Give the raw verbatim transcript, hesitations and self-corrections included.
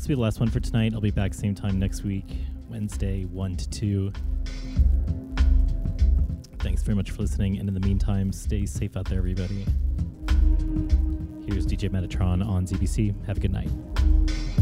will be the last one for tonight. I'll be back same time next week, Wednesday, one to two. Thanks very much for listening. And in the meantime, stay safe out there, everybody. Here's D J Metatron on Z B C. Have a good night.